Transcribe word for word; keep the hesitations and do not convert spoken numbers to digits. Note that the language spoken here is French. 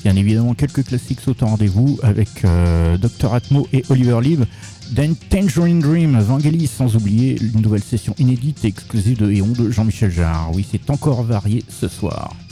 Bien évidemment, quelques classiques sautent au rendez-vous avec euh, docteur Atmo et Oliver Lieb. Dan Tangerine Dream, Vangelis, sans oublier une nouvelle session inédite et exclusive de Eon de Jean-Michel Jarre. Oui, c'est encore varié ce soir.